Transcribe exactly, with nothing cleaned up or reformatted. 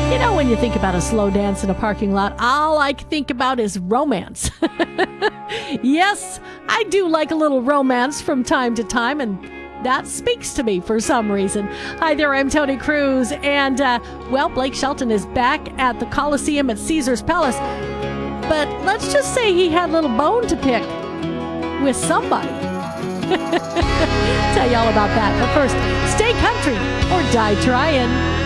You know, when you think about a slow dance in a parking lot, all I think about is romance. Yes, I do like a little romance from time to time, and that speaks to me for some reason. Hi there, I'm Tony Cruz, and, uh, well, Blake Shelton is back at the Coliseum at Caesar's Palace, but let's just say he had a little bone to pick with somebody. Tell you all about that, but first, stay country or die trying.